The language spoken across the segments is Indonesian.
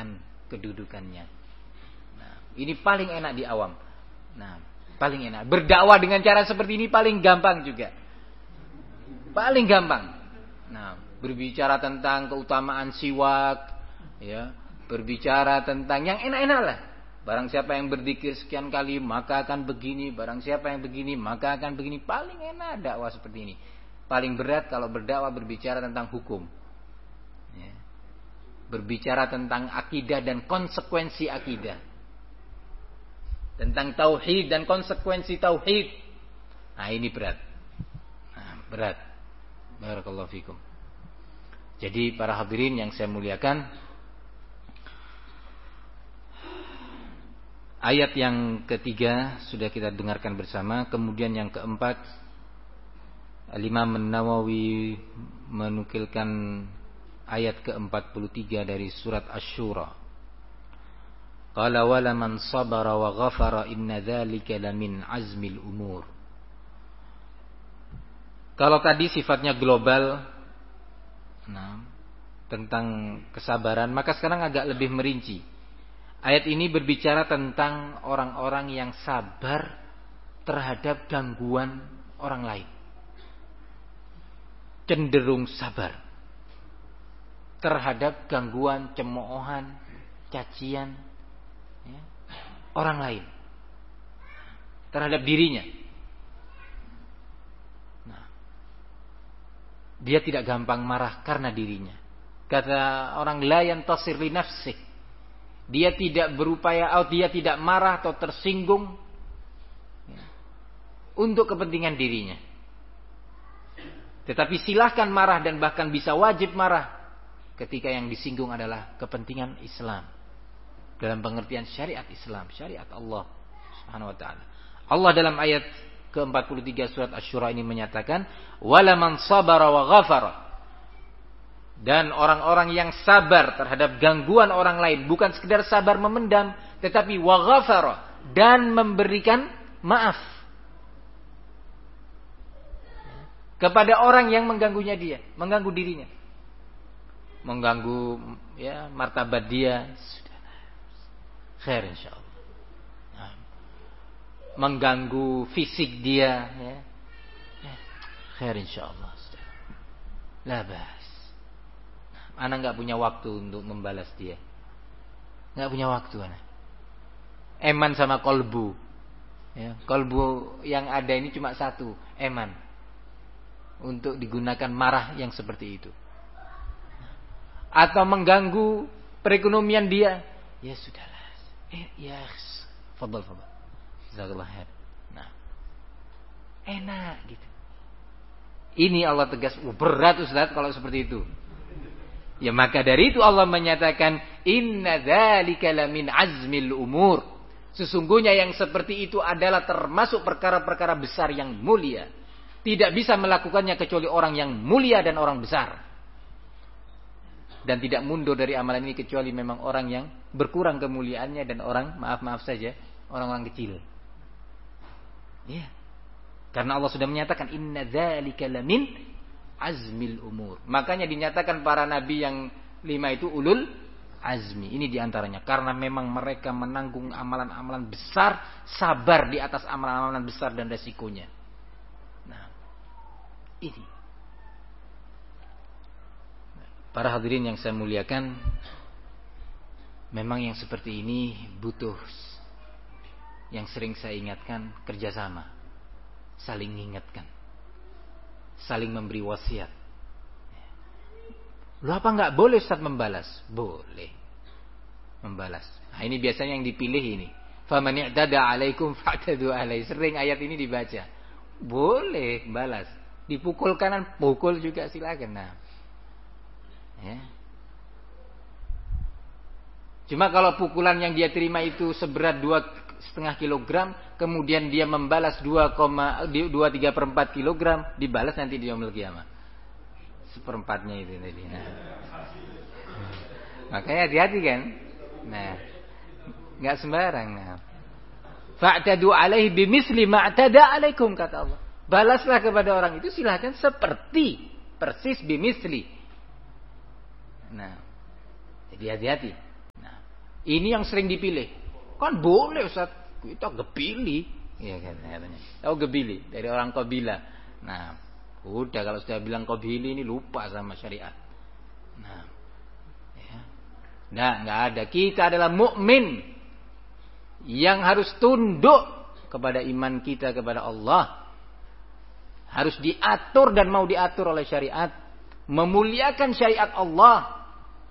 meninggikan kedudukannya. Nah, ini paling enak di awam. Nah, paling enak. Berdakwah dengan cara seperti ini paling gampang juga. Paling gampang. Nah, berbicara tentang keutamaan siwak, ya, berbicara tentang yang enak-enak lah. Barang siapa yang berzikir sekian kali maka akan begini, barang siapa yang begini maka akan begini. Paling enak dakwah seperti ini. Paling berat kalau berdakwah berbicara tentang hukum, ya. Berbicara tentang akidah dan konsekuensi akidah, tentang tauhid dan konsekuensi tauhid. Nah, ini berat. Nah, berat. Barakallahu fikum. Jadi para hadirin yang saya muliakan, ayat yang ketiga sudah kita dengarkan bersama. Kemudian yang keempat, Imam An-Nawawi menukilkan ayat ke-43 dari surat Asy-Syura. Qala wala man sabara wa ghafara inna dzalika lamin azmil umur. Kalau tadi sifatnya global, nah, tentang kesabaran, maka sekarang agak lebih merinci. Ayat ini berbicara tentang orang-orang yang sabar terhadap gangguan orang lain. Cenderung sabar terhadap gangguan, cemoohan, cacian, ya, orang lain terhadap dirinya. Nah, dia tidak gampang marah karena dirinya. Kata orang, la yantasir li nafsih. Dia tidak berupaya, atau dia tidak marah atau tersinggung, ya, untuk kepentingan dirinya. Tetapi silahkan marah dan bahkan bisa wajib marah ketika yang disinggung adalah kepentingan Islam, dalam pengertian syariat Islam, syariat Allah Subhanahu wa taala. Allah dalam ayat ke-43 surat Asy-Syura ini menyatakan, wala man sabara wa ghafara. Dan orang-orang yang sabar terhadap gangguan orang lain, bukan sekedar sabar memendam, tetapi wa ghafara, dan memberikan maaf kepada orang yang mengganggunya dia, mengganggu dirinya, mengganggu, ya, martabat dia, sudah khair insyaallah. Nah, mengganggu fisik dia, ya, khair insyaallah, sudah la bas. Anak nggak punya waktu untuk membalas dia, nggak punya waktu anak. Eman sama kolbu, ya, kolbu yang ada ini cuma satu, eman, untuk digunakan marah yang seperti itu. Atau mengganggu perekonomian dia, ya sudahlah, ya, fadal. Jazakallah khair. Nah, enak gitu. Ini Allah tegas, berat Ustaz kalau seperti itu. Ya, maka dari itu Allah menyatakan, inna dzalika lamin azmil umur. Sesungguhnya yang seperti itu adalah termasuk perkara-perkara besar yang mulia. Tidak bisa melakukannya kecuali orang yang mulia dan orang besar. Dan tidak mundur dari amalan ini kecuali memang orang yang berkurang kemuliaannya dan orang, maaf saja, orang-orang kecil. Ya. Karena Allah sudah menyatakan, inna dzalika lamin azmil umur. Makanya dinyatakan para nabi yang 5 itu ulul azmi. Ini diantaranya. Karena memang mereka menanggung amalan-amalan besar, sabar di atas amalan-amalan besar dan resikonya. Nah, ini. Para hadirin yang saya muliakan, memang yang seperti ini butuh, yang sering saya ingatkan, kerjasama, saling mengingatkan, saling memberi wasiat. Lu apa nggak boleh Ustaz membalas? Boleh membalas. Nah, ini biasanya yang dipilih ini. Faman i'tada 'alaikum fa'tadu 'alaihi. Sering ayat ini dibaca. Boleh balas. Dipukul kanan, pukul juga silakan. Nah, ya. Cuma kalau pukulan yang dia terima itu seberat 2,5 kilogram, kemudian dia membalas 2,3/4 kilogram, dibalas nanti di yaumul qiyamah. 1/4-nya itu tadi. Nah. Makanya hati-hati kan. Nah, enggak sembarang. Nah. Fa'tadu 'alaihi bimisli ma'tada 'alaikum, kata Allah. Balaslah kepada orang itu silakan seperti persis bimisli. Nah, jadi hati-hati. Nah, Ini yang sering dipilih. Kan boleh Ustaz, kita gebili. Iya kan katanya. Tahu gebili dari orang Qabila. Nah, udah kalau sudah bilang Qabili ini lupa sama syariat. Nah, ya. Nah, enggak ada. Kita adalah mukmin yang harus tunduk kepada iman kita kepada Allah. Harus diatur dan mau diatur oleh syariat. Memuliakan syariat Allah.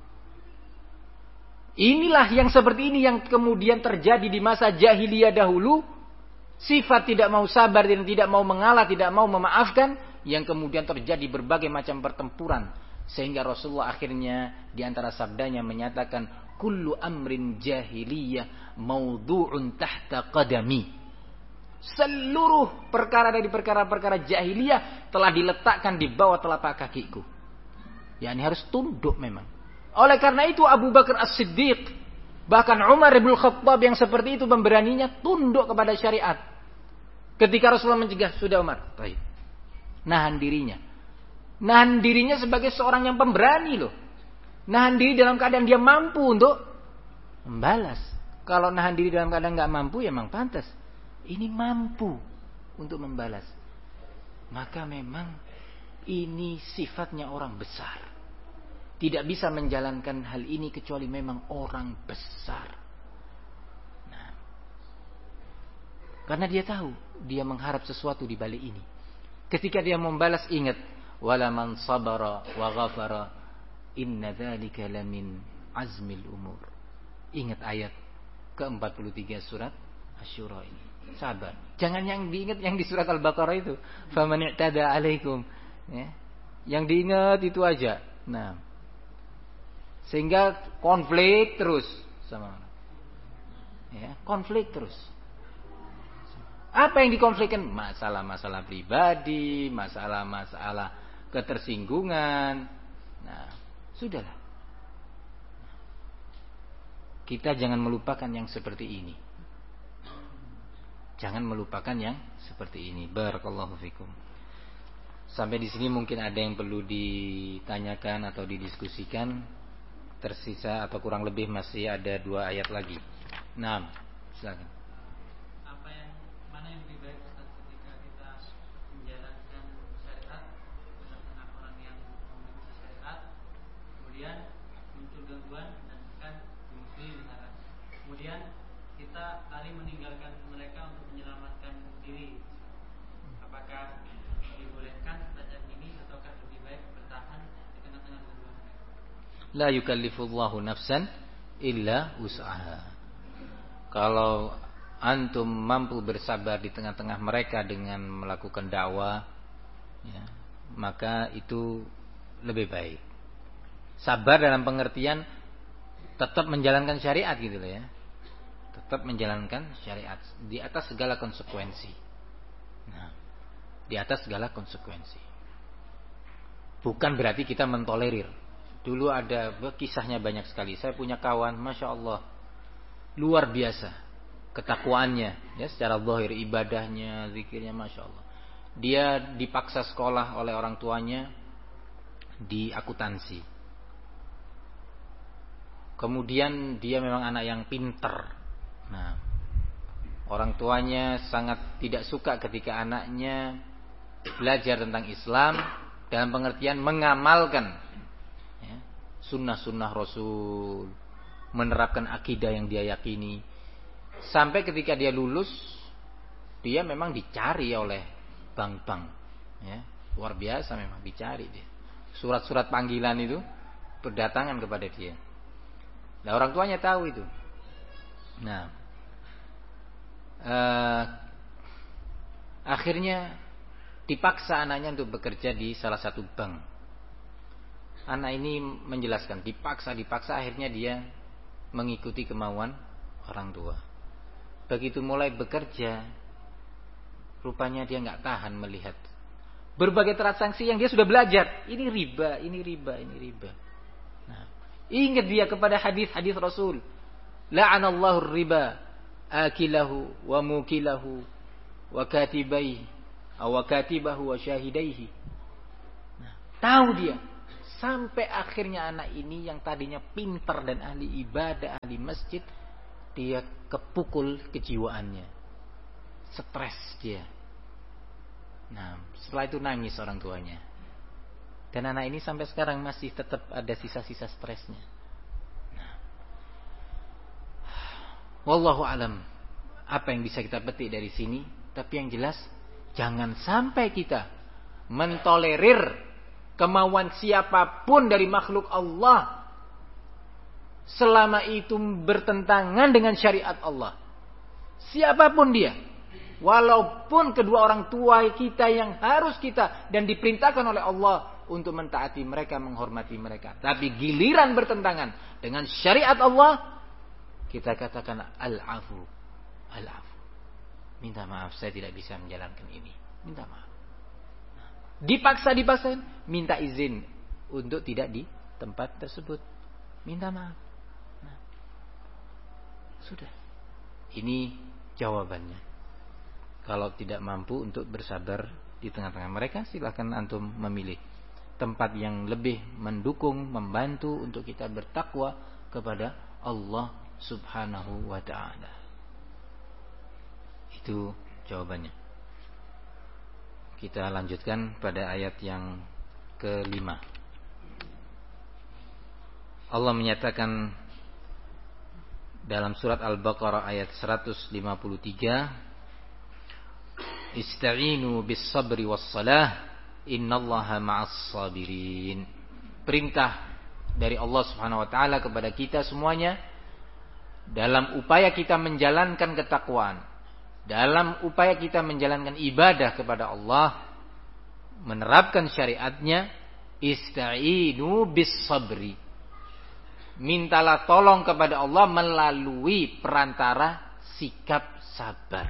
Inilah yang seperti ini yang kemudian terjadi di masa jahiliyah dahulu. Sifat tidak mau sabar dan tidak mau mengalah, tidak mau memaafkan, yang kemudian terjadi berbagai macam pertempuran, sehingga Rasulullah akhirnya di antara sabdanya menyatakan kullu amrin jahiliyah maudhu'un tahta qadami. Seluruh perkara dari perkara-perkara jahiliyah telah diletakkan di bawah telapak kakiku. Yani harus tunduk memang. Oleh karena itu Abu Bakar As-Siddiq, bahkan Umar bin Khattab yang seperti itu memberaninya tunduk kepada syariat. Ketika Rasulullah mencegah, sudah Umar, baik. Nahan dirinya. Nahan dirinya sebagai seorang yang pemberani loh. Nahan diri dalam keadaan dia mampu untuk membalas. Kalau nahan diri dalam keadaan nggak mampu, ya memang pantas. Ini mampu untuk membalas. Maka memang ini sifatnya orang besar. Tidak bisa menjalankan hal ini kecuali memang orang besar. Nah, karena dia tahu, dia mengharap sesuatu di balik ini. Ketika dia membalas, ingat, wala man sabara wa ghafara inna dzalika lamin azmil umur. Ingat ayat ke-43 surat Asy-Syura ini. Sabar. Jangan yang diingat yang di surat Al-Baqarah itu. Faman i'tada 'alaikum. Ya. Yang diingat itu aja. Nah, sehingga konflik terus sama orang. Ya, konflik terus. Apa yang dikonflikkan? Masalah-masalah pribadi, masalah-masalah ketersinggungan. Nah, sudahlah. Kita jangan melupakan yang seperti ini. Jangan melupakan yang seperti ini. Barakallahu fikum. Sampai di sini mungkin ada yang perlu ditanyakan atau didiskusikan. Tersisa atau kurang lebih masih ada 2 ayat lagi. Nah, silakan. Mana yang lebih baik Ustaz, ketika kita menjalankan syariat di tengah orang yang membenci syariat, kemudian muncul gangguan dan kan dimusuhi misalkan. Kemudian kita lari meninggalkan mereka untuk menyelamatkan diri. Apakah dibolehkan semacam ini ataukah lebih baik bertahan di tengah-tengah gangguan mereka? La yukallifullahu nafsan illa wus'aha. Kalau antum mampu bersabar di tengah-tengah mereka dengan melakukan dakwah, ya, maka itu lebih baik. Sabar dalam pengertian tetap menjalankan syariat gitu loh ya. Tetap menjalankan syariat di atas segala konsekuensi. Nah, di atas segala konsekuensi. Bukan berarti kita mentolerir. Dulu ada kisahnya banyak sekali. Saya punya kawan, masya Allah, luar biasa ketakwaannya, ya, secara zahir ibadahnya, zikirnya, masya Allah. Dia dipaksa sekolah oleh orang tuanya di akuntansi. Kemudian dia memang anak yang pinter. Nah, orang tuanya sangat tidak suka ketika anaknya belajar tentang Islam dalam pengertian mengamalkan sunnah-sunnah Rasul, menerapkan akidah yang dia yakini. Sampai ketika dia lulus, dia memang dicari oleh bank-bank, ya, luar biasa memang dicari dia. Surat-surat panggilan itu berdatangan kepada dia. Nah, orang tuanya tahu itu. Nah, akhirnya dipaksa anaknya untuk bekerja di salah satu bank. Anak ini menjelaskan, dipaksa akhirnya dia mengikuti kemauan orang tua. Begitu mulai bekerja, rupanya dia nggak tahan melihat berbagai transaksi yang dia sudah belajar. Ini riba. Nah, ingat dia kepada hadis-hadis Rasul. La'anallahu riba akilahu wa mukilahu wa katibaihi wa katibahu wa syahidaihi. Nah, tahu dia Sampai akhirnya anak ini yang tadinya pintar dan ahli ibadah, ahli masjid, dia kepukul kejiwaannya. Stres dia. Nah, setelah itu nangis orang tuanya. Dan anak ini sampai sekarang masih tetap ada sisa-sisa stresnya. Nah, wallahu alam. Apa yang bisa kita petik dari sini? Tapi yang jelas, jangan sampai kita mentolerir kemauan siapapun dari makhluk Allah selama itu bertentangan dengan syariat Allah. Siapapun dia, walaupun kedua orang tua kita yang harus kita dan diperintahkan oleh Allah untuk mentaati mereka, menghormati mereka, tapi giliran bertentangan dengan syariat Allah, kita katakan al-afu, al-afu. Minta maaf, saya tidak bisa menjalankan ini. Minta maaf. Dipaksa, minta izin untuk tidak di tempat tersebut. Minta maaf. Nah, sudah. Ini jawabannya. Kalau tidak mampu untuk bersabar di tengah-tengah mereka, silakan antum memilih tempat yang lebih mendukung, membantu untuk kita bertakwa kepada Allah Subhanahu wa ta'ala. Itu jawabannya. Kita lanjutkan pada ayat yang ke-5. Allah menyatakan dalam surat Al-Baqarah ayat 153, Ista'inu bis sabri was salah, innallaha ma'as sabirin. Perintah dari Allah Subhanahu wa taala kepada kita semuanya dalam upaya kita menjalankan ketakwaan, dalam upaya kita menjalankan ibadah kepada Allah, menerapkan syariatnya, ista'inu bis sabri. Mintalah tolong kepada Allah melalui perantara sikap sabar.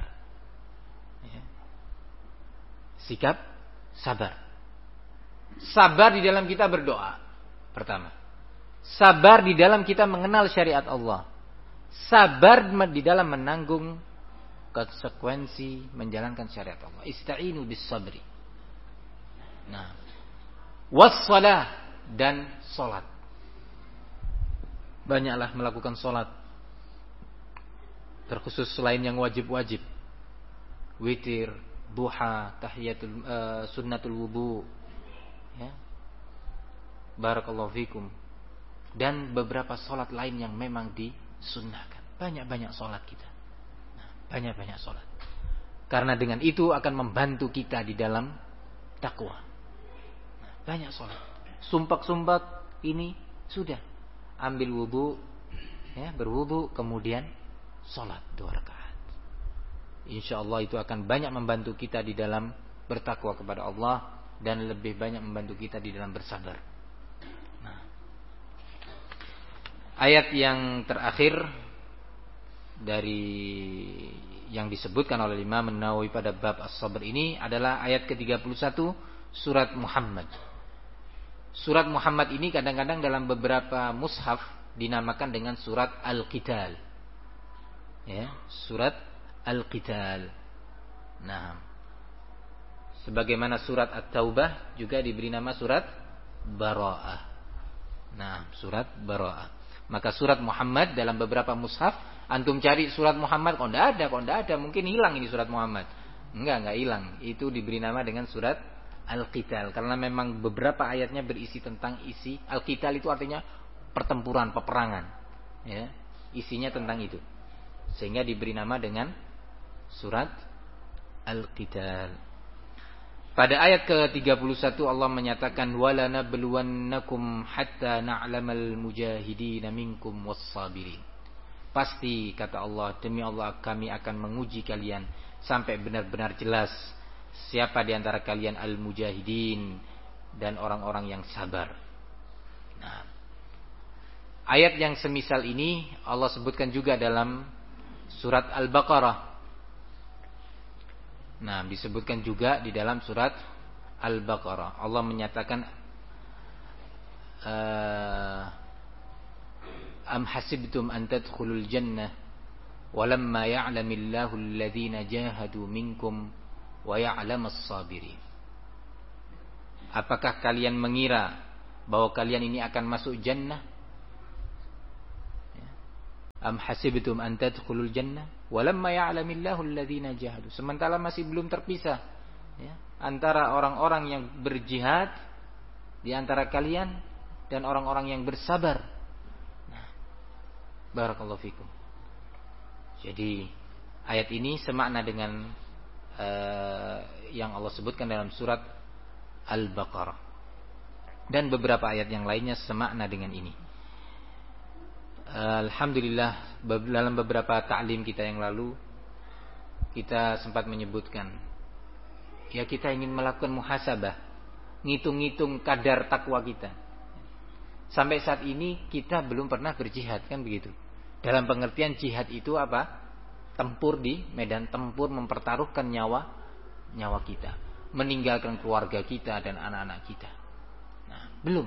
Sikap sabar. Sabar di dalam kita berdoa. Pertama. Sabar di dalam kita mengenal syariat Allah. Sabar di dalam menanggung konsekuensi menjalankan syariat Allah. Ista'inu bis sabri. Nah, wassalah dan salat. Banyaklah melakukan salat. Terkhusus selain yang wajib-wajib. Witir, duha, tahiyatul sunnatul wudu. Ya. Barakallahu fikum. Dan beberapa salat lain yang memang disunnahkan. Banyak-banyak salat kita. Banyak-banyak sholat. Karena dengan itu akan membantu kita di dalam takwa. Banyak sholat. Sumpak-sumpak ini sudah. Ambil wudu, ya, berwudu, kemudian sholat 2 rakaat. InsyaAllah itu akan banyak membantu kita di dalam bertakwa kepada Allah dan lebih banyak membantu kita di dalam bersabar. Nah, ayat yang terakhir dari yang disebutkan oleh Imam An-Nawawi pada bab As-Sabr ini adalah ayat ke-31 surat Muhammad. Surat Muhammad ini kadang-kadang dalam beberapa mushaf dinamakan dengan surat Al-Qital. Ya, surat Al-Qital. Nah, sebagaimana surat At-Taubah juga diberi nama surat Bara'ah. Nah, surat Bara'ah. Maka surat Muhammad dalam beberapa mushaf, antum cari surat Muhammad, kok enggak ada, mungkin hilang ini surat Muhammad. Enggak hilang. Itu diberi nama dengan surat Al-Qital karena memang beberapa ayatnya berisi tentang isi Al-Qital, itu artinya pertempuran, peperangan. Ya, isinya tentang itu. Sehingga diberi nama dengan surat Al-Qital. Pada ayat ke-31 Allah menyatakan wala nabluwannakum hatta na'lamal mujahidin minkum was-sabirin. Pasti kata Allah, demi Allah kami akan menguji kalian sampai benar-benar jelas siapa di antara kalian al-mujahidin dan orang-orang yang sabar. Nah, ayat yang semisal ini Allah sebutkan juga dalam surat Al-Baqarah. Nah, disebutkan juga di dalam surat Al-Baqarah. Allah menyatakan am hasibtum an tadkhulul jannah walamma ya'lamillahu alladhina jahadu minkum wa ya'lamas sabirin. Apakah kalian mengira bahwa kalian ini akan masuk jannah? Am hasibtum an tadkhulul jannah walamma ya'lamillahu alladhina jahadu. Sementara masih belum terpisah ya, antara orang-orang yang berjihad di antara kalian dan orang-orang yang bersabar. Nah, barakallahu fikum. Jadi ayat ini semakna dengan yang Allah sebutkan dalam surat Al-Baqarah dan beberapa ayat yang lainnya semakna dengan ini. Alhamdulillah dalam beberapa ta'lim kita yang lalu kita sempat menyebutkan ya, kita ingin melakukan muhasabah, ngitung-ngitung kadar takwa kita. Sampai saat ini kita belum pernah berjihad, kan begitu. Dalam pengertian jihad itu apa? Tempur di medan tempur, mempertaruhkan nyawa kita, meninggalkan keluarga kita dan anak-anak kita. Nah,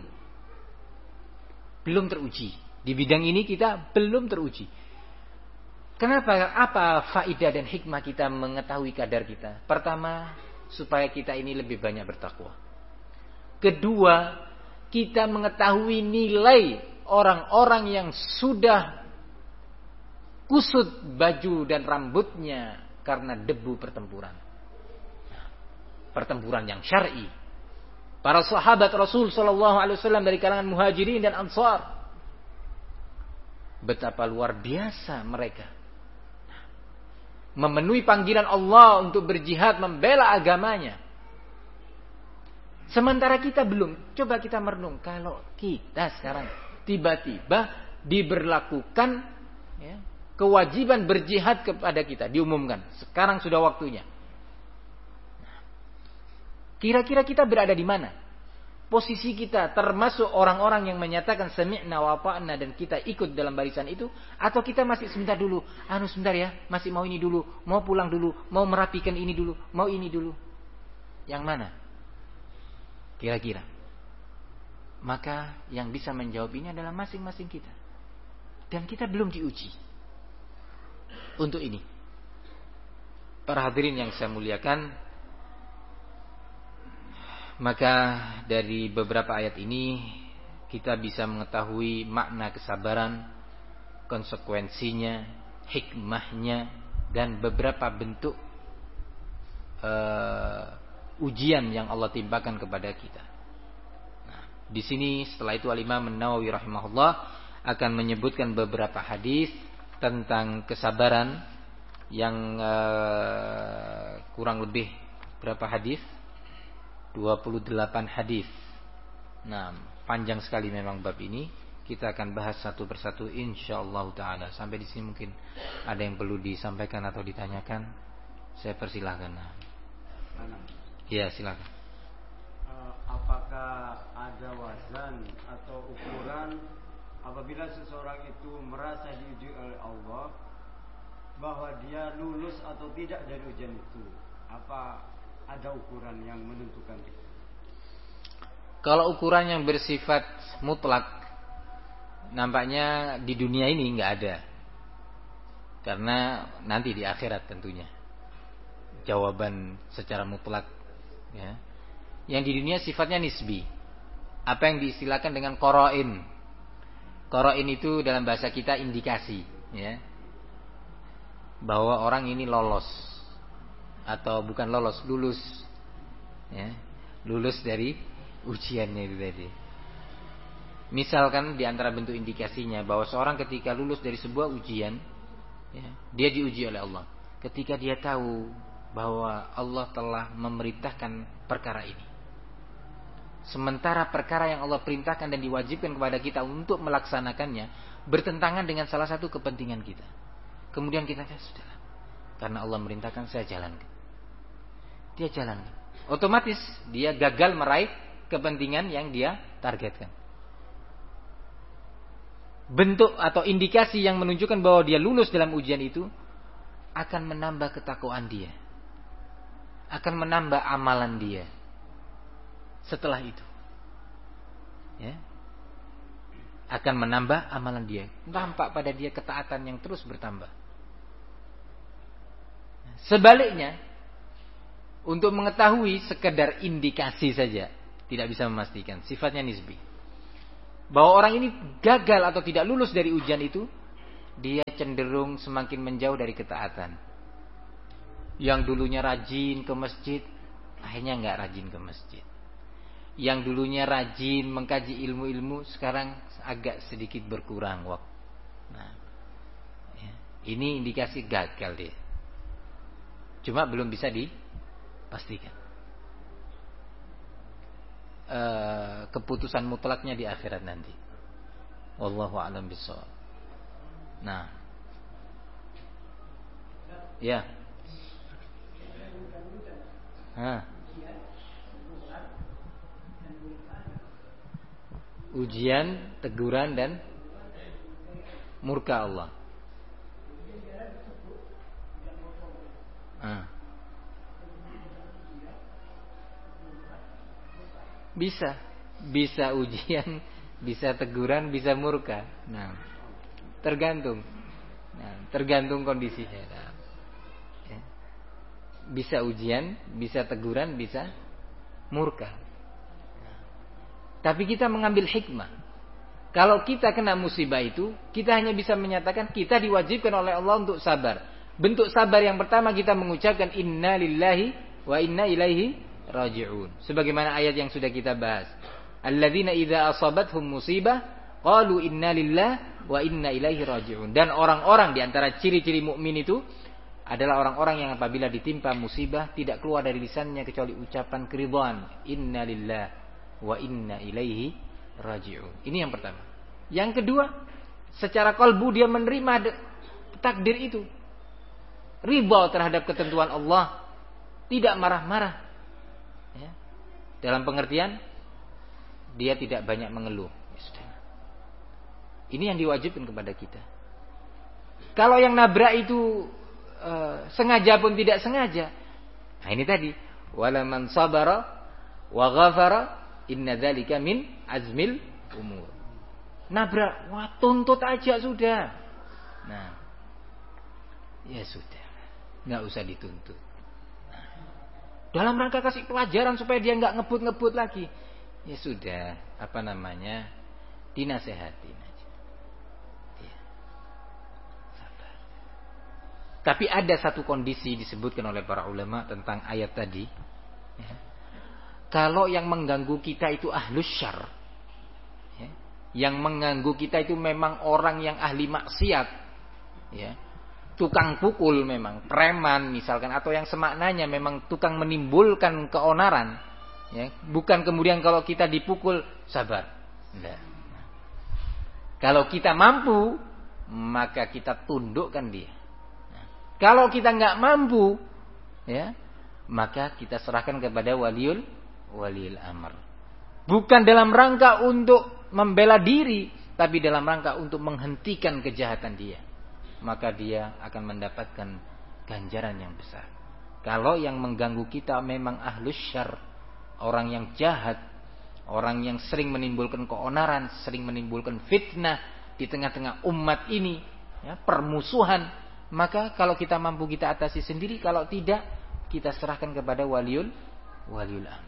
belum teruji. Di bidang ini kita belum teruji. Kenapa? Apa faidah dan hikmah kita mengetahui kadar kita? Pertama, supaya kita ini lebih banyak bertakwa. Kedua, kita mengetahui nilai orang-orang yang sudah kusut baju dan rambutnya karena debu pertempuran. Pertempuran yang syar'i. Para sahabat Rasul sallallahu alaihi wasallam dari kalangan Muhajirin dan Ansar. Betapa luar biasa mereka. Memenuhi panggilan Allah untuk berjihad membela agamanya. Sementara kita belum. Coba kita merenung, kalau kita sekarang tiba-tiba diberlakukan ya, kewajiban berjihad kepada kita, diumumkan sekarang sudah waktunya. Kira-kira kita berada di mana? Posisi kita termasuk orang-orang yang menyatakan sami'na wa ata'na dan kita ikut dalam barisan itu, atau kita masih sebentar dulu, sebentar ya, masih mau ini dulu, mau pulang dulu, mau merapikan ini dulu, mau ini dulu. Yang mana? Kira-kira. Maka yang bisa menjawab ini adalah masing-masing kita. Dan kita belum diuji untuk ini. Para hadirin yang saya muliakan, maka dari beberapa ayat ini kita bisa mengetahui makna kesabaran, konsekuensinya, hikmahnya, dan beberapa bentuk ujian yang Allah timpakan kepada kita. Nah, di sini setelah itu Al-Imam An-Nawawi rahimahullah akan menyebutkan beberapa hadis tentang kesabaran yang kurang lebih berapa hadis? 28 hadis. Nah, panjang sekali memang bab ini. Kita akan bahas satu persatu insyaallah taala. Sampai di sini mungkin ada yang perlu disampaikan atau ditanyakan. Saya persilahkan. Ya, silakan. Apakah ada wazan atau ukuran apabila seseorang itu merasa diuji oleh Allah bahwa dia lulus atau tidak dari ujian itu? Apa ada ukuran yang menentukan itu? Kalau ukuran yang bersifat mutlak, nampaknya di dunia ini nggak ada. Karena nanti di akhirat tentunya jawaban secara mutlak. Ya. Yang di dunia sifatnya nisbi. Apa yang diistilahkan dengan qarain. Qarain itu dalam bahasa kita indikasi, ya, bahwa orang ini lolos. Atau bukan lolos, lulus, ya, lulus dari ujiannya itu tadi. Misalkan di antara bentuk indikasinya bahwa seorang ketika lulus dari sebuah ujian, ya, dia diuji oleh Allah. Ketika dia tahu bahwa Allah telah memerintahkan perkara ini, sementara perkara yang Allah perintahkan dan diwajibkan kepada kita untuk melaksanakannya bertentangan dengan salah satu kepentingan kita. Kemudian kita sudahlah, karena Allah merintahkan, saya jalankan. Dia jalankan. Otomatis dia gagal meraih kepentingan yang dia targetkan. Bentuk atau indikasi yang menunjukkan bahwa dia lulus dalam ujian itu akan menambah ketakwaan dia, akan menambah amalan dia. Setelah itu, ya, akan menambah amalan dia. Nampak pada dia ketaatan yang terus bertambah. Sebaliknya, untuk mengetahui sekedar indikasi saja, tidak bisa memastikan, sifatnya nisbi. bahwa orang ini gagal atau tidak lulus dari ujian itu, dia cenderung semakin menjauh dari ketaatan. Yang dulunya rajin ke masjid, akhirnya nggak rajin ke masjid. Yang dulunya rajin mengkaji ilmu-ilmu, sekarang agak sedikit berkurang waktu. Nah, ya, ini indikasi gagal dia. Cuma belum bisa dipastikan. Keputusan mutlaknya di akhirat nanti. Wallahu a'lam bishawab. Nah, ya. Ujian, teguran dan murka Allah. Bisa ujian, bisa teguran, bisa murka. Nah, tergantung kondisinya. Nah, ya. Bisa ujian, bisa teguran, bisa murka. Tapi kita mengambil hikmah. Kalau kita kena musibah itu, kita hanya bisa menyatakan kita diwajibkan oleh Allah untuk sabar. Bentuk sabar yang pertama kita mengucapkan inna lillahi wa inna ilaihi raji'un. Sebagaimana ayat yang sudah kita bahas. Alladzina idza asabathum musibah qalu inna lillahi wa inna ilaihi raji'un. Dan orang-orang di antara ciri-ciri mukmin itu adalah orang-orang yang apabila ditimpa musibah tidak keluar dari lisannya kecuali ucapan keridhaan, inna lillahi wa inna ilaihi raji'un. Ini yang pertama. Yang kedua, secara kalbu dia menerima takdir itu. Ridha terhadap ketentuan Allah, tidak marah-marah. Ya. Dalam pengertian dia tidak banyak mengeluh. Ini yang diwajibkan kepada kita. Kalau yang nabrak itu sengaja pun tidak sengaja, nah ini tadi wala man sabara wa ghafara inna dzalika min azmil umur. Nabrak, wah tuntut aja sudah. Nah, ya sudah, nggak usah dituntut. Nah, dalam rangka kasih pelajaran supaya dia nggak ngebut-ngebut lagi, ya sudah, dinasehatin aja. Ya. Sabar. Tapi ada satu kondisi disebutkan oleh para ulama tentang ayat tadi. Ya. Kalau yang mengganggu kita itu ahlus syarr, ya, yang mengganggu kita itu memang orang yang ahli maksiat, ya, tukang pukul memang, preman misalkan, atau yang semaknanya memang tukang menimbulkan keonaran, ya, bukan kemudian kalau kita dipukul sabar, enggak. Kalau kita mampu, maka kita tundukkan dia. Kalau kita nggak mampu, ya, maka kita serahkan kepada waliul amr. Bukan dalam rangka untuk membela diri, tapi dalam rangka untuk menghentikan kejahatan dia. Maka dia akan mendapatkan ganjaran yang besar. Kalau yang mengganggu kita memang ahlus syarr, orang yang jahat, orang yang sering menimbulkan keonaran, sering menimbulkan fitnah di tengah-tengah umat ini, ya, permusuhan, maka kalau kita mampu kita atasi sendiri, kalau tidak kita serahkan kepada waliul amr.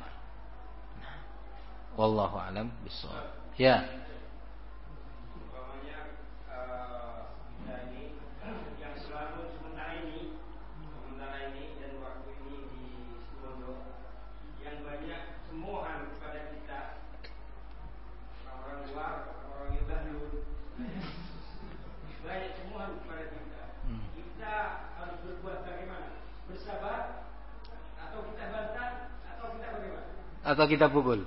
Wallahu a'lam bishawab. Ya. Umpamanya kita ini yang selalu sementara ini dan waktu ini di Suwondo yang banyak semua kepada kita, orang luar, orang yang baru, banyak semua kepada kita. Kita harus berbuat bagaimana? Bersabar atau kita bantah atau kita bagaimana? Atau kita pukul.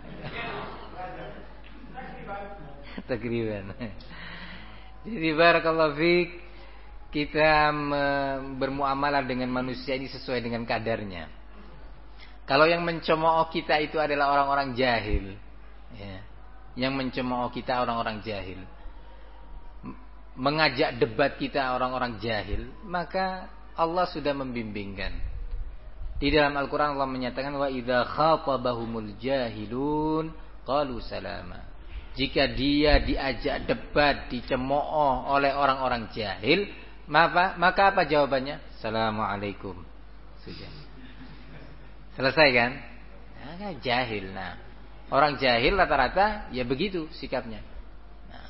Takriban. Jadi barakallahu fiik, kita bermuamalah dengan manusia ini sesuai dengan kadarnya. Kalau yang mencemooh kita itu adalah orang-orang jahil, ya, yang mencemooh kita orang-orang jahil, mengajak debat kita orang-orang jahil, maka Allah sudah membimbingkan. Di dalam Al-Quran Allah menyatakan wa idza khatabahumul jahilun qalu salama. Jika dia diajak debat, dicemooh oleh orang-orang jahil, maka apa jawabannya? Assalamualaikum. Sudah. Selesai kan? Nah, jahil. Nah, Orang jahil rata-rata ya begitu sikapnya. Nah.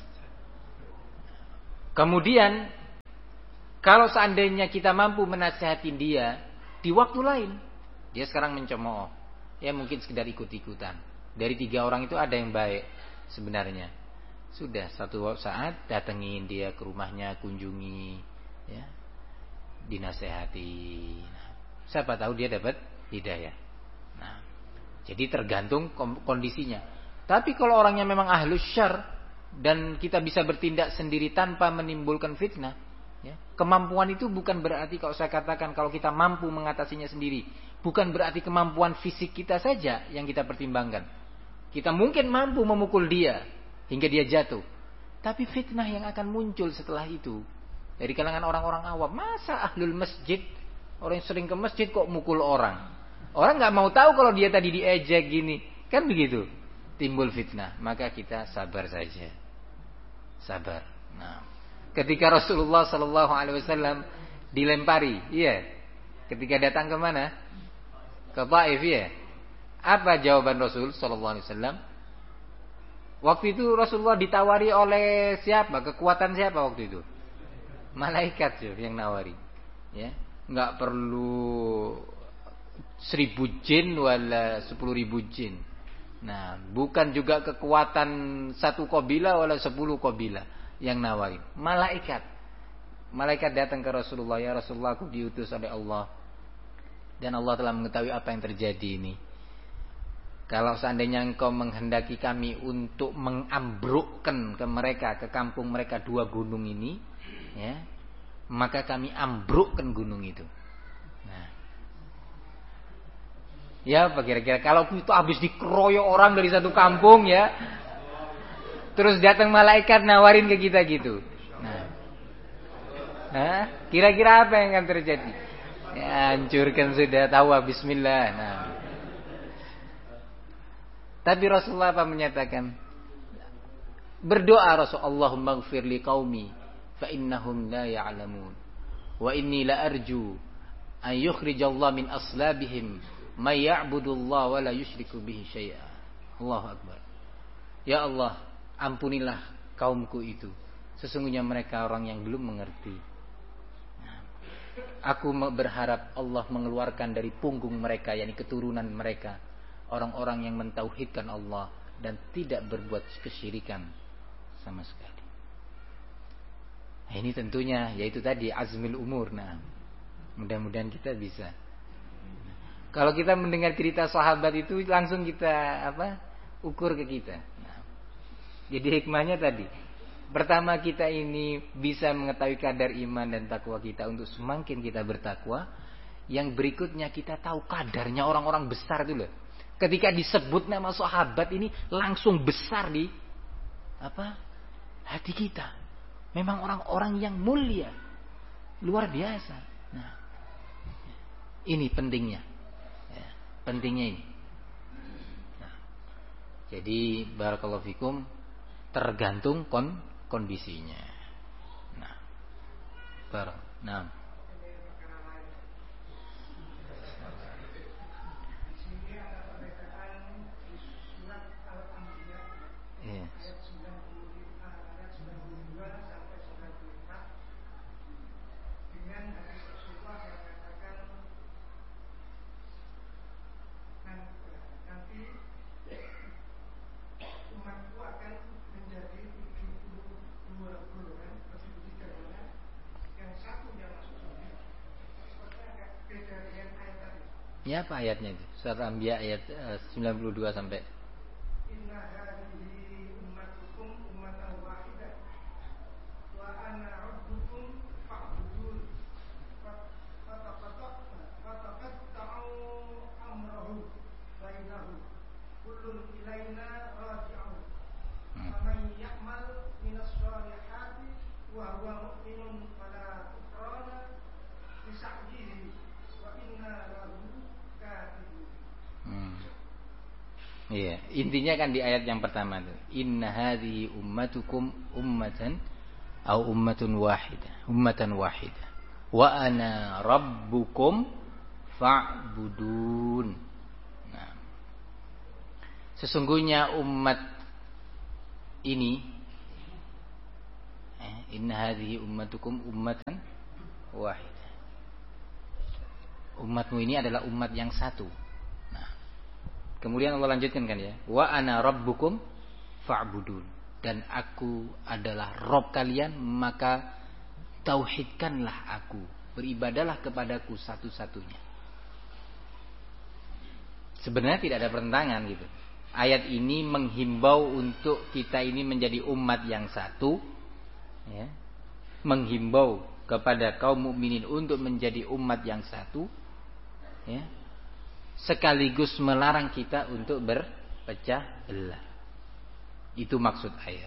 Kemudian kalau seandainya kita mampu menasihatin dia di waktu lain, dia sekarang mencemooh, ya mungkin sekedar ikut-ikutan. Dari 3 orang itu ada yang baik sebenarnya. Sudah satu saat datengin dia ke rumahnya, kunjungi, ya, dinasehati. Nah, siapa tahu dia dapat hidayah. Nah, jadi tergantung kondisinya. Tapi kalau orangnya memang ahlus syarr dan kita bisa bertindak sendiri tanpa menimbulkan fitnah, ya, kemampuan itu bukan berarti kalau saya katakan kalau kita mampu mengatasinya sendiri, bukan berarti kemampuan fisik kita saja yang kita pertimbangkan. Kita mungkin mampu memukul dia hingga dia jatuh, tapi fitnah yang akan muncul setelah itu dari kalangan orang-orang awam. Masa ahlul masjid, orang yang sering ke masjid kok mukul orang? Orang nggak mau tahu kalau dia tadi diejek gini, kan begitu. Timbul fitnah, maka kita sabar saja, sabar. Nah, ketika Rasulullah SAW dilempari, iya, ketika datang ke mana? Ke Taif, ya. Apa jawaban Rasul SAW? Waktu itu Rasulullah ditawari oleh siapa? Kekuatan siapa waktu itu? Malaikat yang nawari, ya. Nggak perlu 1000 jin wala 10.000 jin. Nah, bukan juga kekuatan 1 qabilah wala 10 qabilah yang nawarin. Malaikat. Malaikat datang ke Rasulullah, ya Rasulullah, aku diutus oleh Allah dan Allah telah mengetahui apa yang terjadi ini. Kalau seandainya engkau menghendaki kami untuk mengambrukkan ke mereka, ke kampung mereka 2 gunung ini, ya, maka kami ambrukkan gunung itu. Nah, ya apa kira-kira kalau itu habis dikeroyok orang dari satu kampung, ya, terus datang malaikat nawarin ke kita gitu. Nah, kira-kira apa yang akan terjadi? Ya, hancurkan sudah, tahu, bismillah. Nah, tapi Rasulullah apa menyatakan? Berdoa Rasulullah, Allahumma ighfir li qaumi fa innahum la ya'lamun wa inni la arju an yukhrijallahu min aslabihim may ya'budullaha wa la yusyriku bihi syai'a. Allahu akbar. Ya Allah, ampunilah kaumku itu. Sesungguhnya mereka orang yang belum mengerti. Aku berharap Allah mengeluarkan dari punggung mereka, yakni keturunan mereka, orang-orang yang mentauhidkan Allah dan tidak berbuat kesyirikan sama sekali. Nah, ini tentunya yaitu tadi azmil umur. Nah, mudah-mudahan kita bisa. Kalau kita mendengar cerita sahabat itu langsung kita ukur ke kita. Nah, jadi hikmahnya tadi, pertama kita ini bisa mengetahui kadar iman dan takwa kita untuk semakin kita bertakwa. Yang berikutnya kita tahu kadarnya orang-orang besar itu loh. Ketika disebut nama sahabat ini langsung besar di hati kita. Memang orang-orang yang mulia, luar biasa. Nah, ini pentingnya, ya, pentingnya ini. Nah, jadi barakallahu fikum, tergantung kondisinya. Nah, iya. Ya, apa ayatnya itu? Surat Anbiya ayat 92 sampai. Inna hadhihi ummatukum ummatan wahidah wa ana rabbukum fa'budun. Fataqatta'u amrahum bainahum. Kullun ilaina raji'un. Faman ya'mal minas solihati wa huwa mu'minun fala kufrana li sa'yihi wa inna lahu katibun. Iya, intinya kan di ayat yang pertama itu, inna hadhihi ummatukum ummatan au ummatun wahidah wa ana rabbukum fa'budun. Nah, sesungguhnya umat ini, inna hadhihi ummatukum ummatan wahidah. Umatmu ini adalah umat yang satu. Nah, kemudian Allah lanjutkan kan ya, wa ana rabbukum fa'budun, dan aku adalah Rabb kalian, maka tauhidkanlah aku, beribadalah kepadaku satu-satunya. Sebenarnya tidak ada pertentangan gitu. Ayat ini menghimbau untuk kita ini menjadi umat yang satu, ya. Menghimbau kepada kaum mukminin untuk menjadi umat yang satu, ya. Sekaligus melarang kita untuk berpecah belah. Itu maksud ayat.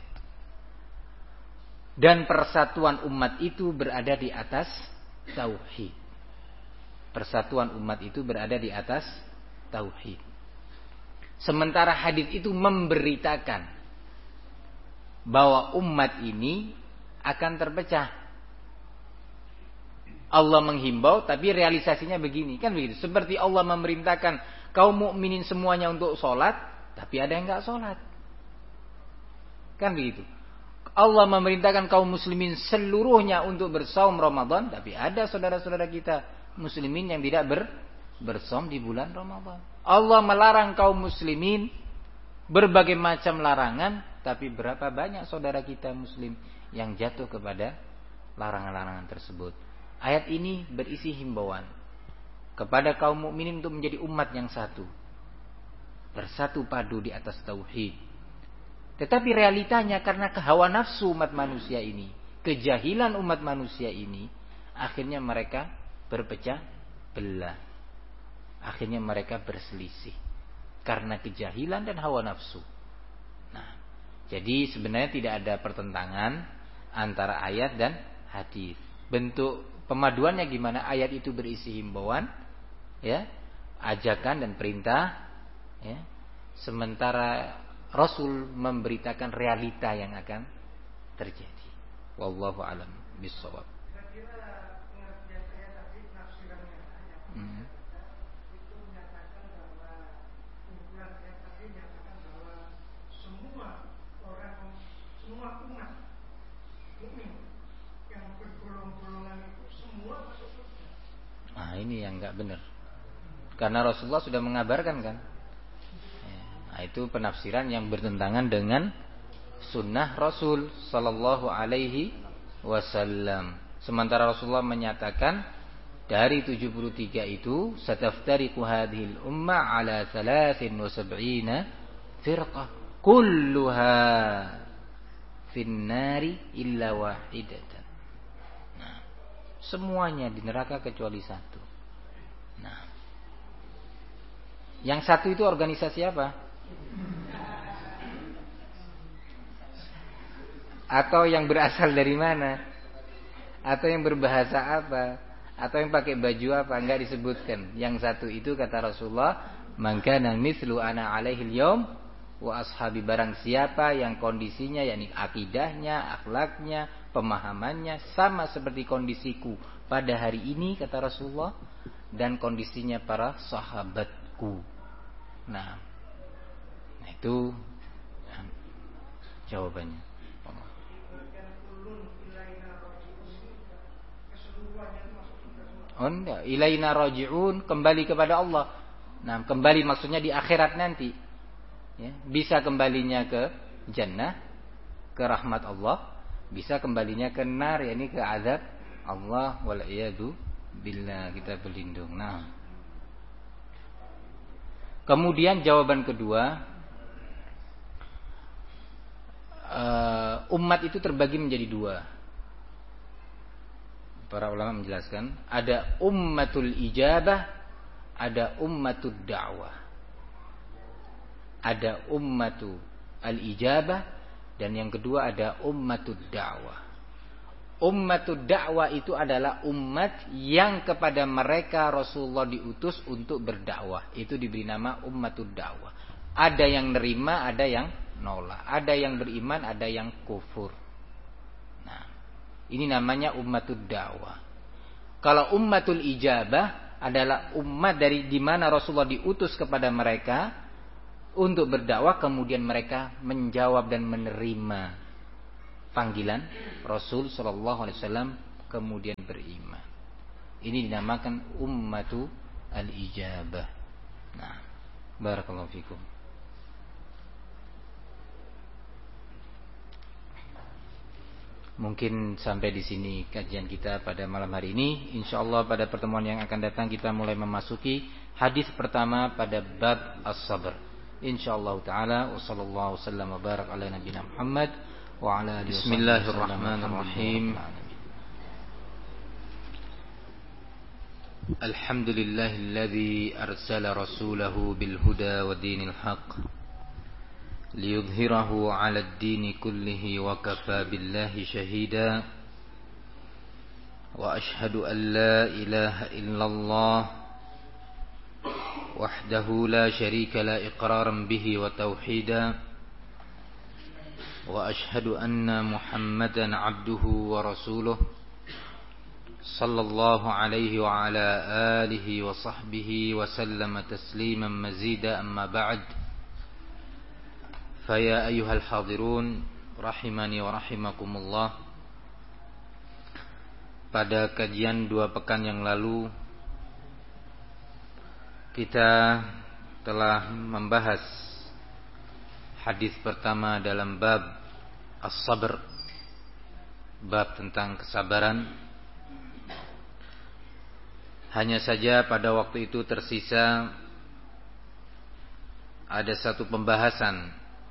Dan persatuan umat itu berada di atas tauhid. Persatuan umat itu berada di atas tauhid. Sementara hadis itu memberitakan bahwa umat ini akan terpecah. Allah menghimbau tapi realisasinya begini, kan begitu. Seperti Allah memerintahkan kaum mukminin semuanya untuk sholat, tapi ada yang enggak sholat. Kan begitu. Allah memerintahkan kaum muslimin seluruhnya untuk bersaum Ramadan, tapi ada saudara-saudara kita muslimin yang tidak bersaum di bulan Ramadan. Allah melarang kaum muslimin berbagai macam larangan, tapi berapa banyak saudara kita muslim yang jatuh kepada larangan-larangan tersebut. Ayat ini berisi himbauan kepada kaum mukminin untuk menjadi umat yang satu, bersatu padu di atas tauhid. Tetapi realitanya karena kehawa nafsu umat manusia ini, kejahilan umat manusia ini, akhirnya mereka berpecah belah. Akhirnya mereka berselisih karena kejahilan dan hawa nafsu. Nah, jadi sebenarnya tidak ada pertentangan antara ayat dan hadis. Bentuk pemaduannya gimana? Ayat itu berisi himbauan, ya, ajakan dan perintah, ya. Sementara Rasul memberitakan realita yang akan terjadi. Wallahu a'lam bishawab. Kira-kira pengertian saya tadi, nafsirannya itu menyatakan bahwa kumpulan saya tadi menyatakan bahwa semua orang, semua umat mukmin yang bergolong-golongan itu semua masuk surga. Nah, ini yang enggak benar. Karena Rasulullah sudah mengabarkan kan. Nah, itu penafsiran yang bertentangan dengan sunnah Rasul sallallahu alaihi wasallam. Sementara Rasulullah menyatakan dari 73 itu sataftariqu hadhil umma ala 73 firqah kulluha finnari illa wahidatan. Nah, semuanya di neraka kecuali satu. Nah, yang satu itu organisasi apa? Atau yang berasal dari mana? Atau yang berbahasa apa? Atau yang pakai baju apa? Enggak disebutkan. Yang satu itu kata Rasulullah, "Man kana mithlu ana alaihi al-yaum wa ashabi", barang siapa yang kondisinya, yakni akidahnya, akhlaknya, pemahamannya sama seperti kondisiku pada hari ini kata Rasulullah, dan kondisinya para sahabatku. Nah, itu jawabannya. Oh enggak, ilaina raji'un, kembali kepada Allah. Nah, kembali maksudnya di akhirat nanti. Ya, bisa kembalinya ke jannah, ke rahmat Allah, bisa kembalinya ke nar, yakni ke azab Allah, wal iyadu billah, kita berlindung. Nah, kemudian jawaban kedua, umat itu terbagi menjadi dua. Para ulama menjelaskan, ada ummatul ijabah, ada ummatud da'wah. Ada ummatu al-ijabah, dan yang kedua ada ummatud da'wah. Ummatud da'wah itu adalah umat yang kepada mereka Rasulullah diutus untuk berdakwah. Itu diberi nama ummatud da'wah. Ada yang nerima, ada yang nolak. Ada yang beriman, ada yang kufur. Ini namanya ummatud da'wah. Kalau ummatul ijabah adalah umat dari di mana Rasulullah diutus kepada mereka untuk berdakwah, kemudian mereka menjawab dan menerima panggilan Rasul sallallahu alaihi wasallam, kemudian beriman. Ini dinamakan ummatu al-ijabah. Nah, barakallahu fikum. Mungkin sampai di sini kajian kita pada malam hari ini. Insyaallah pada pertemuan yang akan datang kita mulai memasuki hadis pertama pada bab as-sabr. Insyaallah taala, wa sallallahu wasallam wa barak ala nabiyina Muhammad wa ala alihi. Bismillahirrahmanirrahim. Alhamdulillahilladzi arsala rasulahu bil huda wa dinil haqq liyudhhirahu 'ala ad-dini kullihi wa kafaa billahi shahida. Wa ashhadu an la ilaha illallah wahdahu la syarika la iqraran bihi wa tauhida. Wa ashhadu anna Muhammadan 'abduhu wa rasuluh sallallahu alaihi wa ala alihi wa sahbihi wa sallama tasliman mazida. Amma ba'd. Faya ayyuhal hadirun rahimani wa rahimakumullah. Pada kajian 2 pekan yang lalu kita telah membahas hadis pertama dalam bab as-sabr, bab tentang kesabaran. Hanya saja pada waktu itu tersisa ada satu pembahasan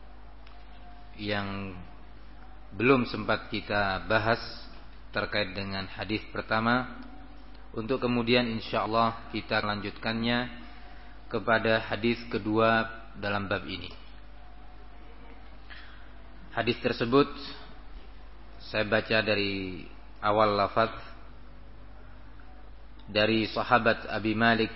yang belum sempat kita bahas terkait dengan hadis pertama, untuk kemudian insyaallah kita lanjutkannya kepada hadis kedua dalam bab ini. Hadis tersebut saya baca dari awal lafaz, dari sahabat Abi Malik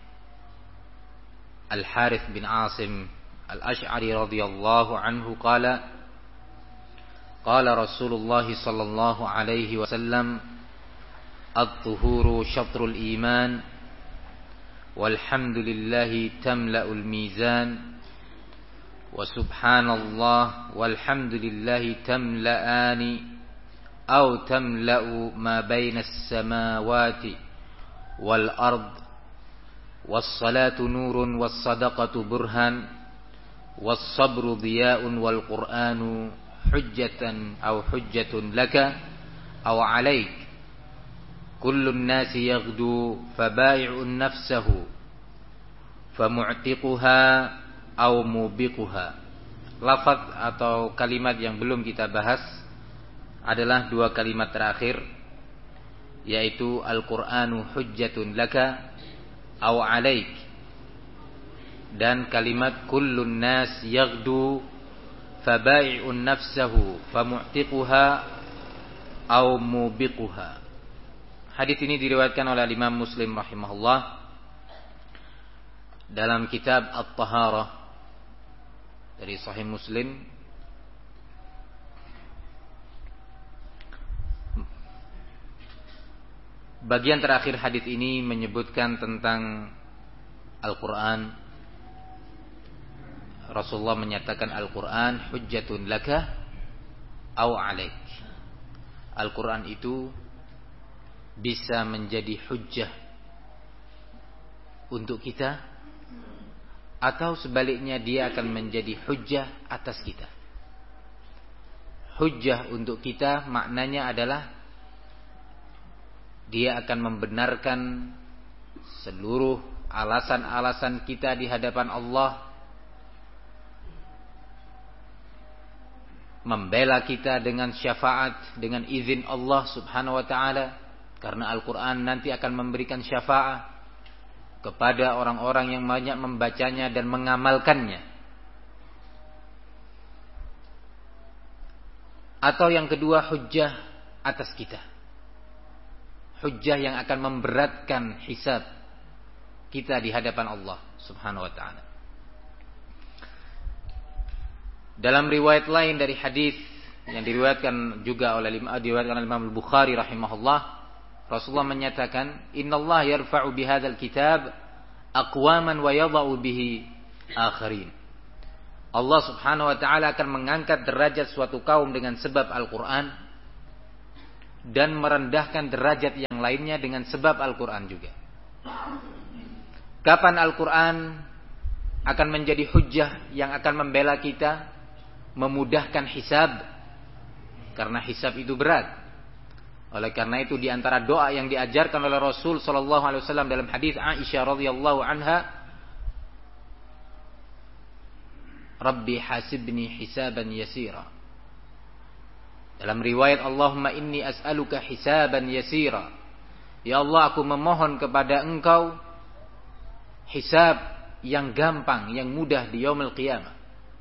Al-Harith bin Asim Al-Ash'ari radhiyallahu anhu qala Rasulullah sallallahu alaihi wasallam at-tuhuru syatrul iman walhamdulillahi tamla'ul mizan wa subhanallah walhamdulillahi tamla'ani aw tamla'u ma baina as-samawati wal ard was salatu nurun was sadaqatu burhan was sabru diya'un wal qur'anu hujjatan aw hujjatun laka aw 'alaik kullun nasi yaghdu fabai'un nafsahu famu'tiquha aw mubiquha. Lafaz atau kalimat yang belum kita bahas adalah 2 kalimat terakhir, yaitu Al-Qur'anu hujjatun laka aw 'alaik, dan kalimat kullun nas yaghdu fabai'un nafsahu famu'tiquha aw mubiquha. Hadis ini diriwayatkan oleh Imam Muslim rahimahullah dalam kitab At-Taharah dari Sahih Muslim. Bagian terakhir hadis ini menyebutkan tentang Al-Quran. Rasulullah menyatakan Al-Quran hujjatun laka aw 'alaik. Al-Quran itu bisa menjadi hujjah untuk kita, atau sebaliknya dia akan menjadi hujjah atas kita. Hujjah untuk kita maknanya adalah dia akan membenarkan seluruh alasan-alasan kita di hadapan Allah, membela kita dengan syafaat, dengan izin Allah subhanahu wa ta'ala, karena Al-Quran nanti akan memberikan syafaat kepada orang-orang yang banyak membacanya dan mengamalkannya. Atau yang kedua, hujjah atas kita, hujjah yang akan memberatkan hisab kita di hadapan Allah subhanahu wa ta'ala. Dalam riwayat lain dari hadis yang diriwayatkan juga oleh Imam Al-Bukhari rahimahullah, Rasulullah menyatakan, "Innallaha yarfa'u bihadzal kitab aqwaman wa yadha'u bihi akharin." Allah Subhanahu wa taala akan mengangkat derajat suatu kaum dengan sebab Al-Qur'an dan merendahkan derajat yang lainnya dengan sebab Al-Qur'an juga. Kapan Al-Qur'an akan menjadi hujjah yang akan membela kita, memudahkan hisab, karena hisab itu berat. Oleh karena itu di antara doa yang diajarkan oleh Rasul sallallahu alaihi wasallam dalam hadis Aisyah radhiyallahu anha, Rabbi hasibni hisaban yasira. Dalam riwayat, Allahumma inni as'aluka hisaban yasira. Ya Allah, aku memohon kepada Engkau hisab yang gampang, yang mudah di yaumul qiyamah.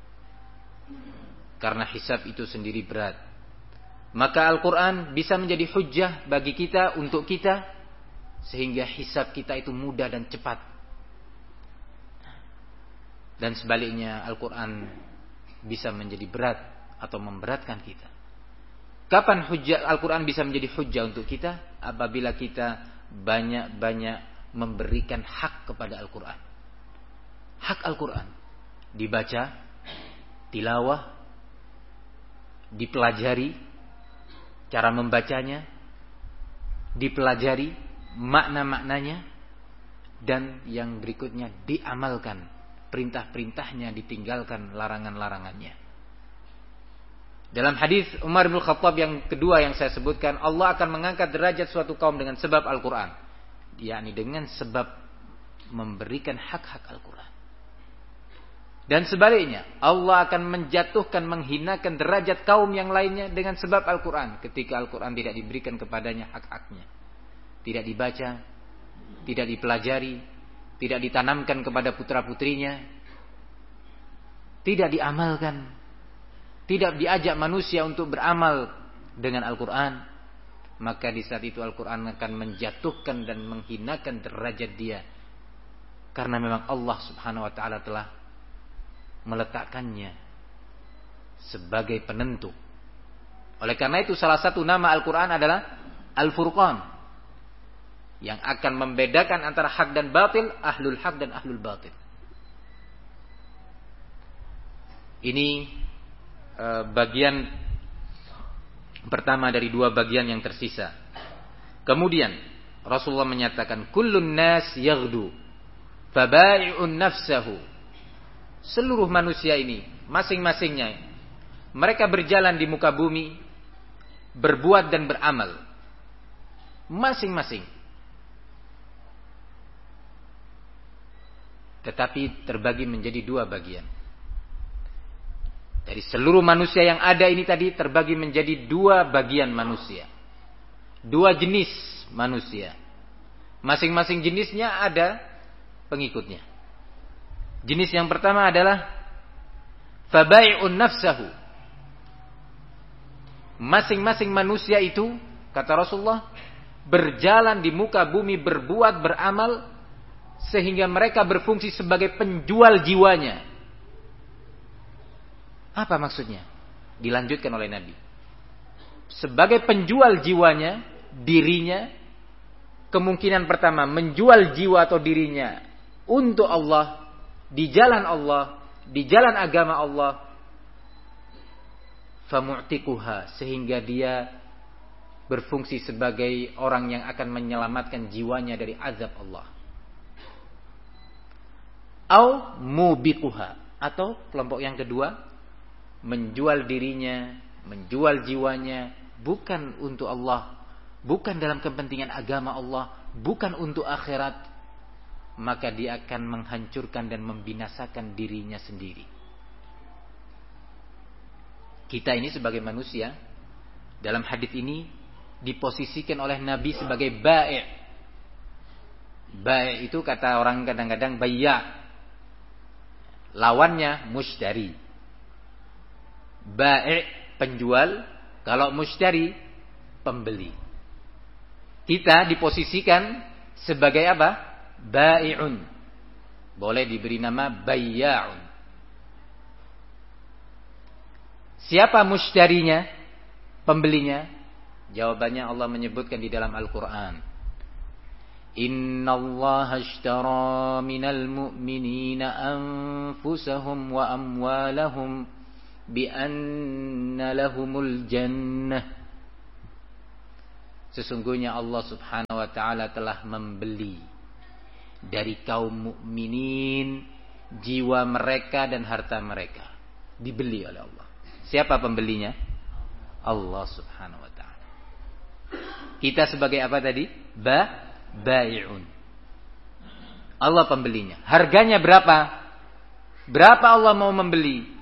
Karena hisab itu sendiri berat. Maka Al-Quran bisa menjadi hujjah bagi kita, untuk kita, sehingga hisab kita itu mudah dan cepat. Dan sebaliknya Al-Quran bisa menjadi berat atau memberatkan kita. Kapan hujjah Al-Quran bisa menjadi hujjah untuk kita? Apabila kita banyak-banyak memberikan hak kepada Al-Quran. Hak Al-Quran dibaca, tilawah, dipelajari cara membacanya, dipelajari makna-maknanya, dan yang berikutnya diamalkan. Perintah-perintahnya ditinggalkan, larangan-larangannya. Dalam hadis Umar bin Khattab yang kedua yang saya sebutkan, Allah akan mengangkat derajat suatu kaum dengan sebab Al-Quran, yakni dengan sebab memberikan hak-hak Al-Quran. Dan sebaliknya, Allah akan menjatuhkan, menghinakan derajat kaum yang lainnya dengan sebab Al-Quran, ketika Al-Quran tidak diberikan kepadanya hak-haknya, tidak dibaca, tidak dipelajari, tidak ditanamkan kepada putra-putrinya, tidak diamalkan, tidak diajak manusia untuk beramal dengan Al-Quran, maka di saat itu Al-Quran akan menjatuhkan dan menghinakan derajat dia, karena memang Allah Subhanahu wa ta'ala telah meletakkannya sebagai penentu. Oleh karena itu salah satu nama Al-Quran adalah Al-Furqan, yang akan membedakan antara hak dan batil, ahlul hak dan ahlul batil. Ini bagian pertama dari dua bagian yang tersisa. Kemudian Rasulullah menyatakan, kullun nas yaghdu fabai'un nafsahu. Seluruh manusia ini, masing-masingnya, mereka berjalan di muka bumi, berbuat dan beramal, masing-masing. Tetapi terbagi menjadi dua bagian. Dari seluruh manusia yang ada ini tadi terbagi menjadi dua bagian manusia, dua jenis manusia. Masing-masing jenisnya ada pengikutnya. Jenis yang pertama adalah fabai'un nafsahu. Masing-masing manusia itu, kata Rasulullah, berjalan di muka bumi, berbuat, beramal, sehingga mereka berfungsi sebagai penjual jiwanya. Apa maksudnya? Dilanjutkan oleh Nabi. Sebagai penjual jiwanya, dirinya, kemungkinan pertama menjual jiwa atau dirinya untuk Allah, di jalan Allah, di jalan agama Allah. Famu'tikuha, sehingga dia berfungsi sebagai orang yang akan menyelamatkan jiwanya dari azab Allah. Au mubikuha, atau kelompok yang kedua, menjual dirinya, menjual jiwanya, bukan untuk Allah, bukan dalam kepentingan agama Allah, bukan untuk akhirat, maka dia akan menghancurkan dan membinasakan dirinya sendiri. Kita ini sebagai manusia, dalam hadis ini diposisikan oleh Nabi sebagai bai'. Bai' itu kata orang kadang-kadang bayya', lawannya mushtari. Bai' penjual, kalau mushtari pembeli. Kita diposisikan sebagai apa? Bai'un. Boleh diberi nama bayya'un. Siapa mushtarinya? Pembelinya? Jawabannya Allah menyebutkan di dalam Al-Quran. Innallaha ashtara minal mu'minina anfusahum wa amwalahum bi anna lahumul jannah. Sesungguhnya Allah Subhanahu wa taala telah membeli dari kaum mukminin jiwa mereka dan harta mereka. Dibeli oleh Allah. Siapa pembelinya? Allah Subhanahu wa taala. Kita sebagai apa tadi? Bai'un. Allah pembelinya. Harganya berapa? Berapa Allah mau membeli?